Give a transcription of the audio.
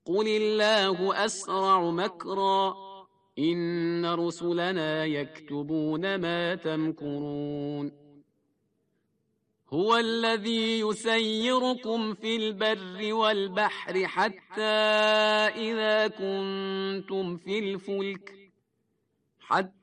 قل الله أسرع مكرا إن رسلنا يكتبون ما تمكرون هو الذي يسيركم في البر والبحر حتى إذا كنتم في الفلك